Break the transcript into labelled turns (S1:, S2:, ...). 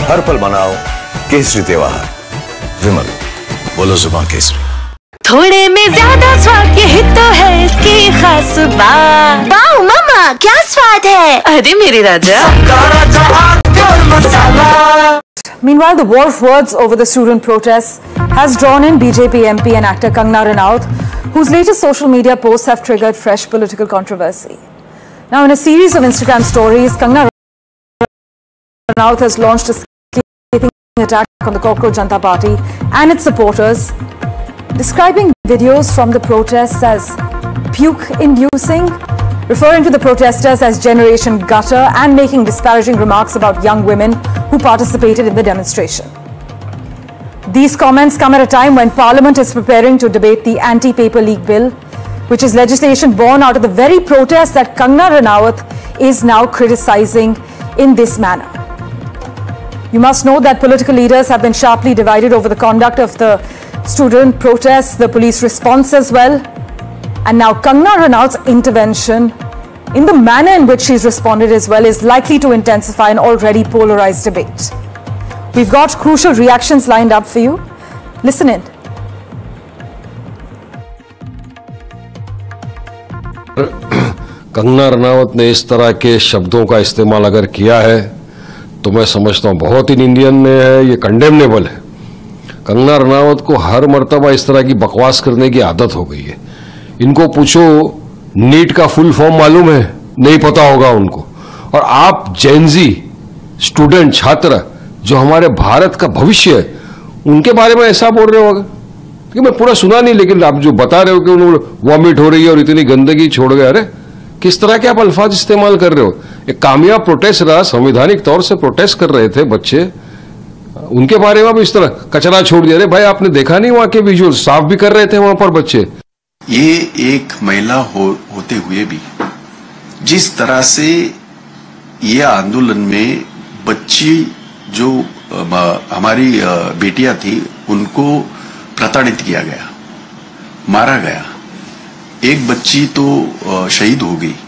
S1: हर पल मनाओ केसरी त्योहार। विमल, बोलो जुबान केसरी।
S2: थोड़े में ज्यादा स्वाद, यही तो है इसकी खास बात। वाओ मामा, क्या स्वाद है। अरे मेरे राजा,
S3: Meanwhile, the war of words over the student protests has drawn in BJP MP and actor Kangana Ranaut, whose latest social media posts have triggered fresh political controversy. Now, in a series of Instagram stories, Kangana Ranaut has launched a scathing attack on the Cockroach Janata Party and its supporters, describing videos from the protests as puke-inducing, referring to the protesters as Generation Gutter, and making disparaging remarks about young women who participated in the demonstration. These comments come at a time when Parliament is preparing to debate the anti-paper leak bill, which is legislation born out of the very protests that Kangana Ranaut is now criticizing in this manner. You must know that political leaders have been sharply divided over the conduct of the student protests, the police response as well, and now Kangana Ranaut's intervention in the manner in which she's responded as well is likely to intensify an already polarized debate. We've got crucial reactions lined up for you. Listen in.
S4: Kangana Ranaut ने इस तरह के शब्दों का इस्तेमाल अगर किया है तो मैं समझता हूं बहुत ही निंदनीय है, ये कंडेमनेबल है। कंगना रनावत को हर मर्तबा इस तरह की बकवास करने की आदत हो गई है। इनको पूछो नीट का फुल फॉर्म मालूम है? नहीं पता होगा उनको। और आप जेनजी स्टूडेंट छात्र जो हमारे भारत का भविष्य है, उनके बारे में ऐसा बोल रहे होगा कि मैं पूरा सुना नहीं, लेकिन आप जो बता रहे हो कि उन्होंने वॉमिट हो रही है और इतनी गंदगी छोड़ गए, अरे किस तरह के आप अल्फाज इस्तेमाल कर रहे हो। एक कामयाब प्रोटेस्ट रहा, संवैधानिक तौर से प्रोटेस्ट कर रहे थे बच्चे, उनके बारे में भी इस तरह कचरा छोड़ दिया। अरे भाई आपने देखा नहीं वहां के विजुअल, साफ भी कर रहे थे वहां पर बच्चे।
S5: ये एक महिला होते हुए भी जिस तरह से ये आंदोलन में बच्ची जो हमारी बेटियां थी उनको प्रताड़ित किया गया, मारा गया, एक बच्ची तो शहीद हो गई।